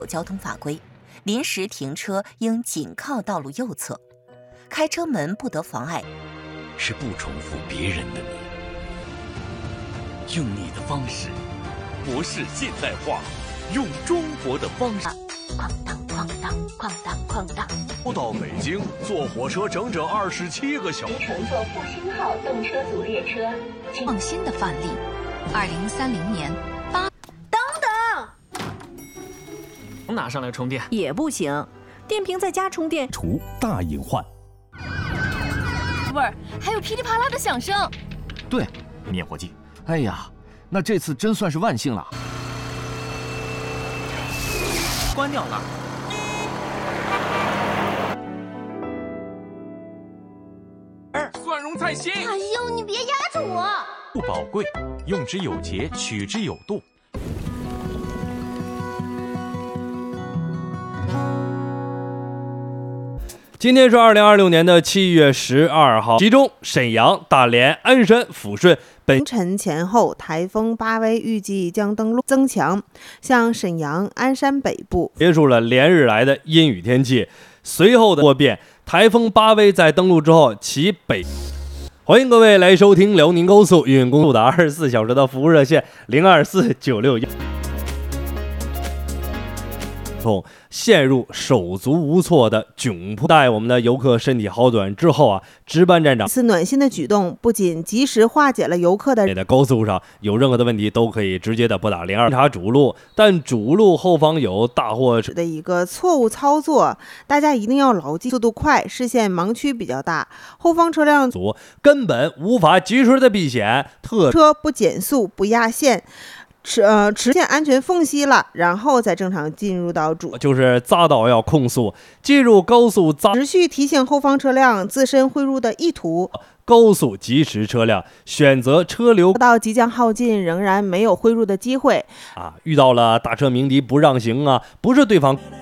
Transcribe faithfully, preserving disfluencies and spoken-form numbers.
交通法规，临时停车应紧靠道路右侧，开车门不得妨碍。 是不重复别人的你，用你的方式，不是现代化，用中国的方式。 哐当哐当哐当哐当。 都到北京，坐火车整整二十七个小时。 乘坐复兴号动车组列车。 创新的范例，二零三零年八。 等等， 从哪上来充电也不行，电瓶在家充电除大隐患。 味儿，还有噼里啪啦的响声。 对，灭火剂。哎呀，那这次真算是万幸了。 关掉了。 蒜蓉菜心。 哎呦，你别压着我！ 不宝贵，用之有节，取之有度。 今天是二零二六年的七月十二号，其中沈阳、大连、鞍山、抚顺凌晨前后，台风巴威预计将登陆增强，向沈阳、鞍山北部结束了连日来的阴雨天气。随后的多变，台风巴威在登陆之后，其北。欢迎各位来收听辽宁高速运营公路的二十四小时的服务热线零二四九六一。陷入手足无措的窘迫，待我们的游客身体好转之后啊，值班站长此暖心的举动不仅及时化解了游客的在高速上有任何的问题都可以直接的拨打零二查主路，但主路后方有大货车的一个错误操作，大家一定要牢记，速度快，视线盲区比较大，后方车辆组根本无法及时的避险，特车不减速不压线。持呃实现安全缝隙了，然后再正常进入到主， 就是匝道要控速，进入高速匝， 持续提醒后方车辆自身汇入的意图。 高速及时车辆选择车流到即将耗尽，仍然没有汇入的机会啊！遇到了大车鸣笛不让行啊，不是对方。